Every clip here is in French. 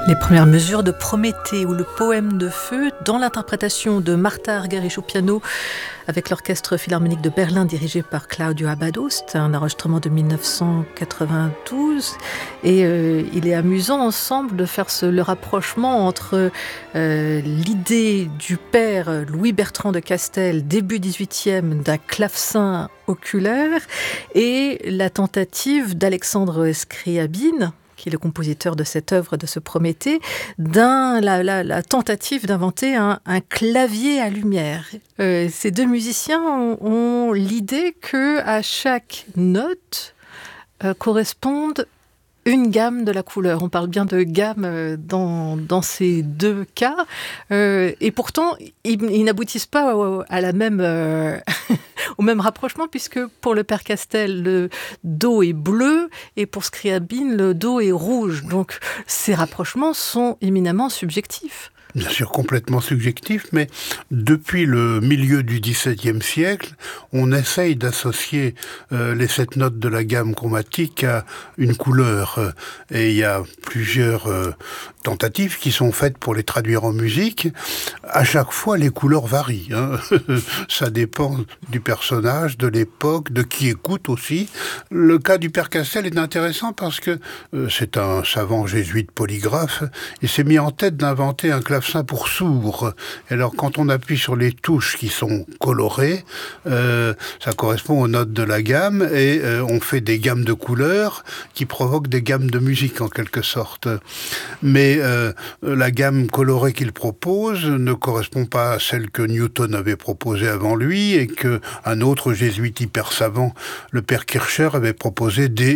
Les premières mesures de Prométhée ou le poème de feu dans l'interprétation de Martha Argerich au piano avec l'Orchestre Philharmonique de Berlin dirigé par Claudio Abbado. C'est un enregistrement de 1992 et il est amusant ensemble de faire le rapprochement entre l'idée du père Louis Bertrand de Castel, début 18e, d'un clavecin oculaire et la tentative d'Alexandre Scriabine, qui est le compositeur de cette œuvre, de ce Prométhée, la tentative d'inventer un clavier à lumière. Ces deux musiciens ont l'idée qu'à chaque note corresponde une gamme de la couleur. On parle bien de gamme dans ces deux cas. Et pourtant, ils n'aboutissent pas à la même, au même rapprochement, puisque pour le père Castel, le do est bleu, et pour Scriabine, le do est rouge. Donc, ces rapprochements sont éminemment subjectifs. Bien sûr, complètement subjectif, mais depuis le milieu du XVIIe siècle, on essaye d'associer les 7 notes de la gamme chromatique à une couleur. Et il y a plusieurs tentatives qui sont faites pour les traduire en musique. À chaque fois, les couleurs varient. Ça dépend du personnage, de l'époque, de qui écoute aussi. Le cas du père Castel est intéressant parce que c'est un savant jésuite polygraphe. Il s'est mis en tête d'inventer un clavecin pour sourds. Et alors, quand on appuie sur les touches qui sont colorées, ça correspond aux notes de la gamme et on fait des gammes de couleurs qui provoquent des gammes de musique en quelque sorte. Mais la gamme colorée qu'il propose ne correspond pas à celle que Newton avait proposée avant lui et qu'un autre jésuite hyper savant, le père Kircher, avait proposé dès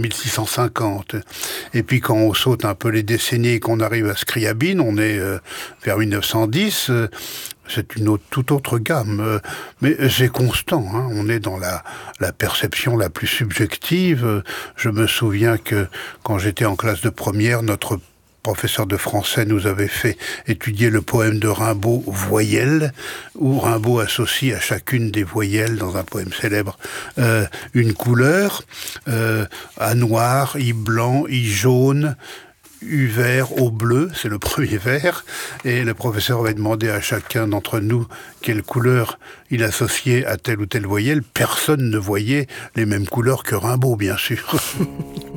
1650. Et puis quand on saute un peu les décennies et qu'on arrive à Scriabine, on est vers 1910, c'est une toute autre gamme. Mais c'est constant, on est dans la perception la plus subjective. Je me souviens que quand j'étais en classe de première, notre professeur de français nous avait fait étudier le poème de Rimbaud, Voyelles, où Rimbaud associe à chacune des voyelles, dans un poème célèbre, une couleur, à noir, i blanc, i jaune, U vert au bleu, c'est le premier vert, et le professeur avait demandé à chacun d'entre nous quelle couleur il associait à telle ou telle voyelle. Personne ne voyait les mêmes couleurs que Rimbaud, bien sûr.